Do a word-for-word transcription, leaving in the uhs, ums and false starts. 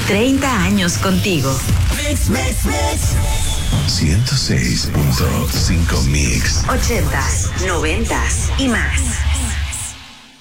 treinta años contigo. Mix, mix, mix. ciento seis punto cinco Mix. ochentas, noventas y más.